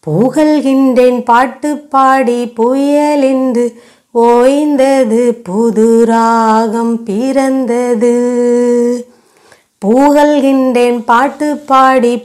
புகழ்கின்றேன் பாட்டு பாடி புயலின்று ஓய்ந்தது புது ராகம் பிறந்தது. புகழ்கின்றேன் பாட்டு பாடி